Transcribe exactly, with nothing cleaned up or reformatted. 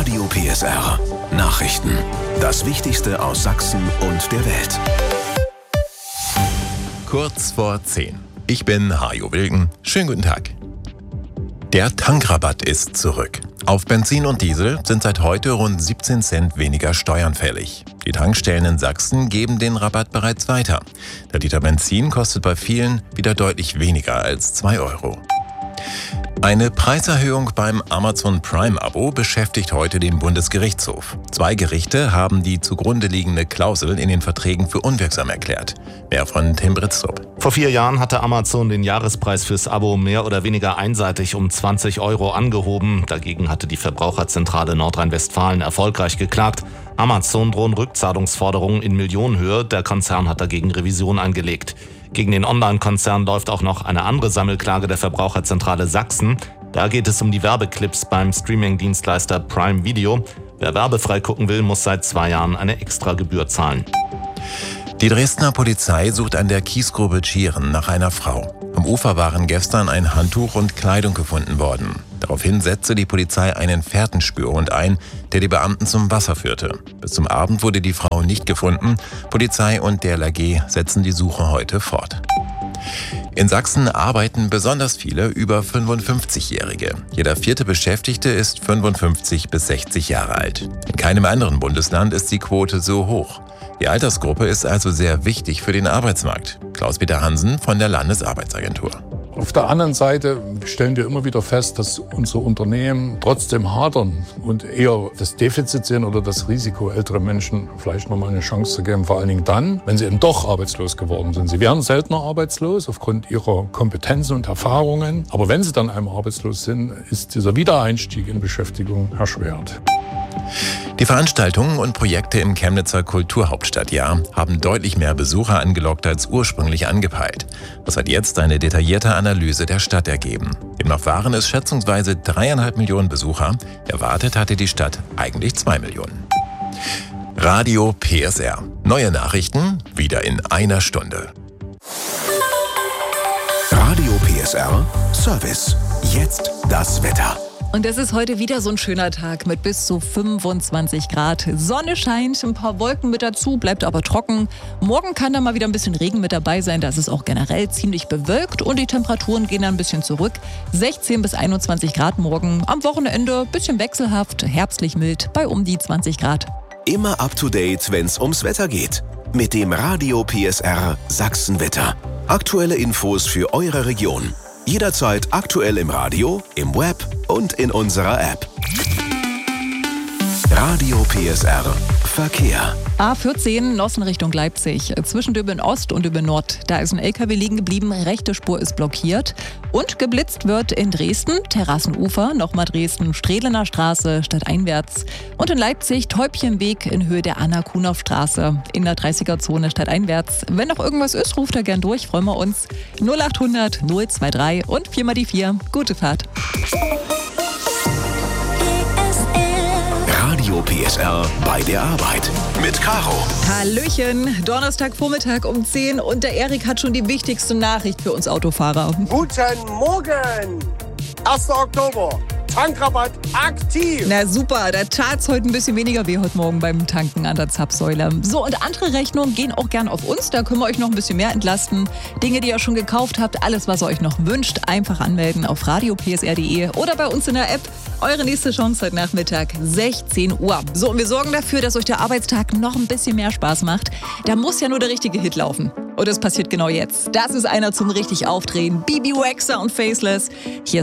Radio P S R Nachrichten. Das Wichtigste aus Sachsen und der Welt. Kurz vor zehn. Ich bin Hajo Wilken. Schönen guten Tag. Der Tankrabatt ist zurück. Auf Benzin und Diesel sind seit heute rund siebzehn Cent weniger Steuern fällig. Die Tankstellen in Sachsen geben den Rabatt bereits weiter. Der Liter Benzin kostet bei vielen wieder deutlich weniger als zwei Euro. Eine Preiserhöhung beim Amazon Prime-Abo beschäftigt heute den Bundesgerichtshof. Zwei Gerichte haben die zugrunde liegende Klausel in den Verträgen für unwirksam erklärt. Mehr von Tim Britztrup. Vor vier Jahren hatte Amazon den Jahrespreis fürs Abo mehr oder weniger einseitig um zwanzig Euro angehoben. Dagegen hatte die Verbraucherzentrale Nordrhein-Westfalen erfolgreich geklagt. Amazon drohen Rückzahlungsforderungen in Millionenhöhe. Der Konzern hat dagegen Revision eingelegt. Gegen den Online-Konzern läuft auch noch eine andere Sammelklage der Verbraucherzentrale Sachsen. Da geht es um die Werbeclips beim Streaming-Dienstleister Prime Video. Wer werbefrei gucken will, muss seit zwei Jahren eine Extragebühr zahlen. Die Dresdner Polizei sucht an der Kiesgrube Tschirn nach einer Frau. Am Ufer waren gestern ein Handtuch und Kleidung gefunden worden. Daraufhin setzte die Polizei einen Fährtenspürhund ein, der die Beamten zum Wasser führte. Bis zum Abend wurde die Frau nicht gefunden. Polizei und D L R G setzen die Suche heute fort. In Sachsen arbeiten besonders viele über fünfundfünfzigjährige. Jeder vierte Beschäftigte ist fünfundfünfzig bis sechzig Jahre alt. In keinem anderen Bundesland ist die Quote so hoch. Die Altersgruppe ist also sehr wichtig für den Arbeitsmarkt. Klaus-Peter Hansen von der Landesarbeitsagentur. Auf der anderen Seite stellen wir immer wieder fest, dass unsere Unternehmen trotzdem hadern und eher das Defizit sehen oder das Risiko, ältere Menschen vielleicht noch mal eine Chance zu geben. Vor allen Dingen dann, wenn sie eben doch arbeitslos geworden sind. Sie werden seltener arbeitslos aufgrund ihrer Kompetenzen und Erfahrungen. Aber wenn sie dann einmal arbeitslos sind, ist dieser Wiedereinstieg in Beschäftigung erschwert. Die Veranstaltungen und Projekte im Chemnitzer Kulturhauptstadtjahr haben deutlich mehr Besucher angelockt als ursprünglich angepeilt. Das hat jetzt eine detaillierte Analyse der Stadt ergeben. Demnach waren es schätzungsweise dreieinhalb Millionen Besucher. Erwartet hatte die Stadt eigentlich zwei Millionen. Radio P S R. Neue Nachrichten wieder in einer Stunde. Radio P S R Service. Jetzt das Wetter. Und es ist heute wieder so ein schöner Tag mit bis zu fünfundzwanzig Grad. Sonne scheint, ein paar Wolken mit dazu, bleibt aber trocken. Morgen kann da mal wieder ein bisschen Regen mit dabei sein. Das ist auch generell ziemlich bewölkt und die Temperaturen gehen dann ein bisschen zurück. sechzehn bis einundzwanzig Grad morgen. Am Wochenende ein bisschen wechselhaft, herbstlich mild bei um die zwanzig Grad. Immer up to date, wenn's ums Wetter geht. Mit dem Radio P S R Sachsenwetter. Aktuelle Infos für eure Region. Jederzeit aktuell im Radio, im Web und in unserer App. Radio P S R Verkehr. A vierzehn, Nossen Richtung Leipzig. Zwischen Döben Ost und Döben Nord. Da ist ein L K W liegen geblieben, rechte Spur ist blockiert. Und geblitzt wird in Dresden, Terrassenufer, nochmal Dresden, Strählener Straße, stadteinwärts. Und in Leipzig, Täubchenweg in Höhe der Anna-Kunow-Straße. In der dreißiger-Zone stadteinwärts. Wenn noch irgendwas ist, ruft da gern durch, freuen wir uns. null achthundert null dreiundzwanzig und vier mal die vier. Gute Fahrt. Radio P S R bei der Arbeit mit Caro. Hallöchen, Donnerstagvormittag um zehn und der Erik hat schon die wichtigste Nachricht für uns Autofahrer. Guten Morgen! erster Oktober, Tankrabatt aktiv! Na super, da tat's heute ein bisschen weniger weh heute Morgen beim Tanken an der Zapfsäule. So, und andere Rechnungen gehen auch gern auf uns, da können wir euch noch ein bisschen mehr entlasten. Dinge, die ihr schon gekauft habt, alles, was ihr euch noch wünscht, einfach anmelden auf radio p s r punkt d e oder bei uns in der App. Eure nächste Chance heute Nachmittag, sechzehn Uhr. So, und wir sorgen dafür, dass euch der Arbeitstag noch ein bisschen mehr Spaß macht. Da muss ja nur der richtige Hit laufen. Und das passiert genau jetzt. Das ist einer zum richtig Aufdrehen. B B Waxer und Faceless. Hier ist